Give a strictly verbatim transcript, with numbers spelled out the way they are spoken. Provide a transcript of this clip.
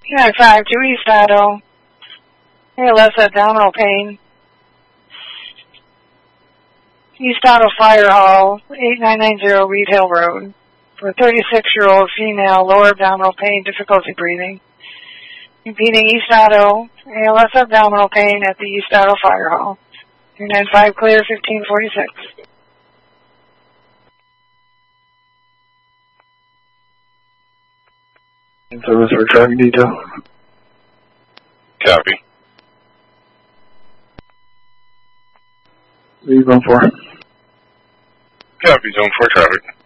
nine five two East Otto. A L S abdominal pain. East Otto Fire Hall, eight nine nine zero Reed Hill Road. For a thirty-six-year-old female, lower abdominal pain, difficulty breathing. Repeating East Otto, A L S abdominal pain at the East Otto Fire Hall. three nine five clear, fifteen forty-six. Service for traffic detail. Copy. Zone four. Copy, zone four traffic.